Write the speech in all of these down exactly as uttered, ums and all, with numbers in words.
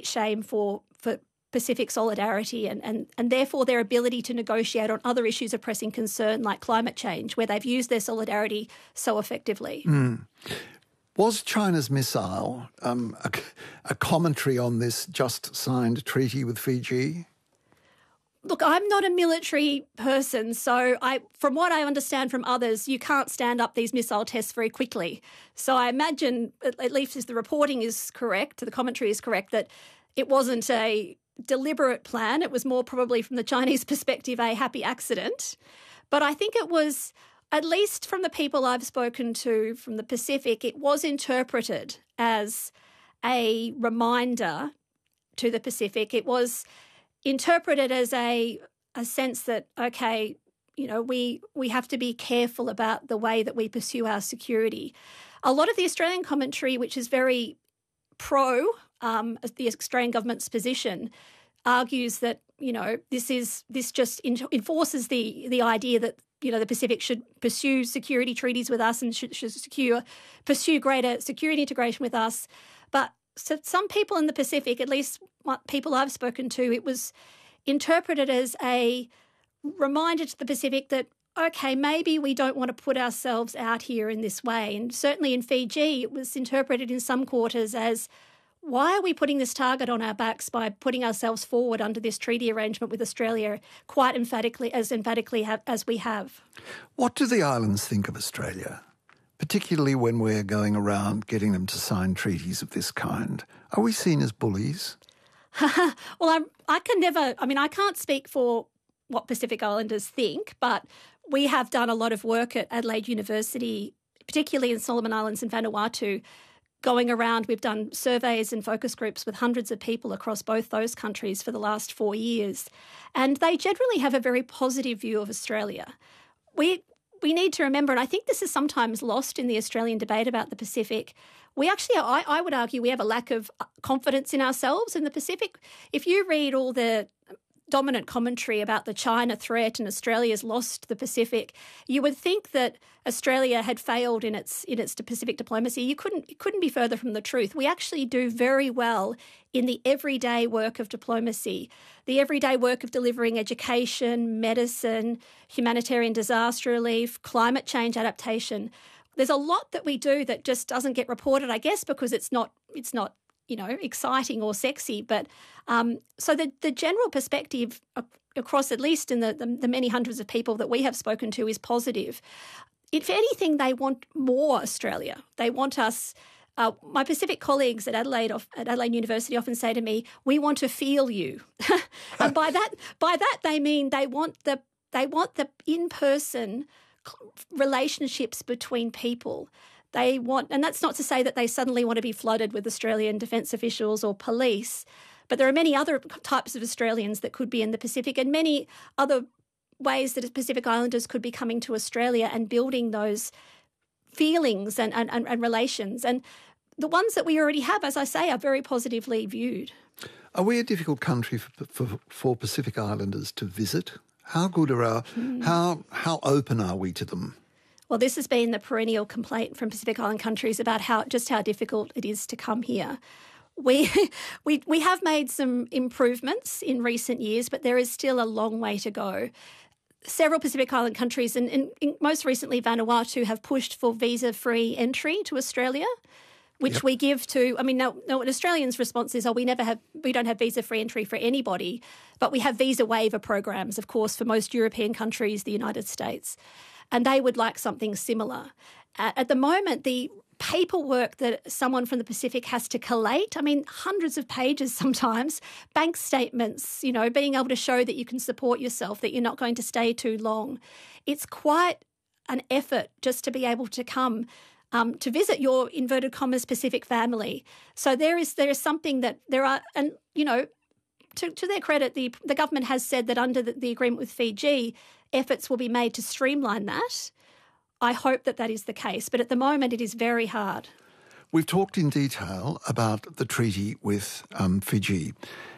great shame for for Pacific solidarity and, and, and therefore their ability to negotiate on other issues of pressing concern like climate change, where they've used their solidarity so effectively. Mm. Was China's missile um, a, a commentary on this just signed treaty with Fiji? Look, I'm not a military person, so I, from what I understand from others, you can't stand up these missile tests very quickly. So I imagine, at least as the reporting is correct, the commentary is correct, that it wasn't a deliberate plan. It was more probably from the Chinese perspective a happy accident. But I think it was, at least from the people I've spoken to from the Pacific, it was interpreted as a reminder to the Pacific. It was interpreted as a a sense that, okay, you know, we we have to be careful about the way that we pursue our security. A lot of the Australian commentary, which is very pro um, the Australian government's position, argues that, you know, this is this just enforces the the idea that, you know, the Pacific should pursue security treaties with us and should, should secure pursue greater security integration with us. But so some people in the Pacific, at least people I've spoken to, it was interpreted as a reminder to the Pacific that, okay, maybe we don't want to put ourselves out here in this way. And certainly in Fiji, it was interpreted in some quarters as, why are we putting this target on our backs by putting ourselves forward under this treaty arrangement with Australia quite emphatically, as emphatically have, as we have? What do the islands think of Australia, particularly when we're going around getting them to sign treaties of this kind? Are we seen as bullies? well, I, I can never, I mean, I can't speak for what Pacific Islanders think, but we have done a lot of work at Adelaide University, particularly in Solomon Islands and Vanuatu, going around. We've done surveys and focus groups with hundreds of people across both those countries for the last four years. And they generally have a very positive view of Australia. We we need to remember, and I think this is sometimes lost in the Australian debate about the Pacific, we actually, I, I would argue, we have a lack of confidence in ourselves in the Pacific. If you read all the dominant commentary about the China threat and Australia's lost the Pacific, you would think that Australia had failed in its in its Pacific diplomacy. You couldn't it couldn't be further from the truth. We actually do very well in the everyday work of diplomacy, the everyday work of delivering education, medicine, humanitarian disaster relief, climate change adaptation. There's a lot that we do that just doesn't get reported, I guess, because it's not it's not you know, exciting or sexy. But um, so the, the general perspective across, at least in the, the, the many hundreds of people that we have spoken to, is positive. If anything, they want more Australia. They want us. Uh, my Pacific colleagues at Adelaide at Adelaide University often say to me, "We want to feel you," and by that by that they mean they want the they want the in-person relationships between people. They want, and that's not to say that they suddenly want to be flooded with Australian defence officials or police, but there are many other types of Australians that could be in the Pacific, and many other ways that Pacific Islanders could be coming to Australia and building those feelings and, and, and relations. And the ones that we already have, as I say, are very positively viewed. Are we a difficult country for, for, for Pacific Islanders to visit? How good are our, mm. how, how open are we to them? Well, this has been the perennial complaint from Pacific Island countries about how just how difficult it is to come here. We we we have made some improvements in recent years, but there is still a long way to go. Several Pacific Island countries, and, and, and most recently Vanuatu, have pushed for visa-free entry to Australia, which yep. we give to. I mean, no, no, an Australian's response is, "Oh, we never have, we don't have visa-free entry for anybody," but we have visa waiver programs, of course, for most European countries, the United States. And they would like something similar. At the moment, the paperwork that someone from the Pacific has to collate, I mean, hundreds of pages sometimes, bank statements, you know, being able to show that you can support yourself, that you're not going to stay too long. It's quite an effort just to be able to come um, to visit your, inverted commas, Pacific family. So there is there is something that there are, and, you know, To, to their credit, the the government has said that under the, the agreement with Fiji, efforts will be made to streamline that. I hope that that is the case, but at the moment it is very hard. We've talked in detail about the treaty with um, Fiji.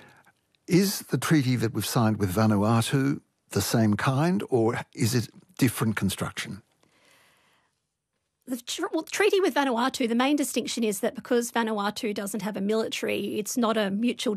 Is the treaty that we've signed with Vanuatu the same kind, or is it different construction? The tr- well, treaty with Vanuatu, the main distinction is that because Vanuatu doesn't have a military, it's not a mutual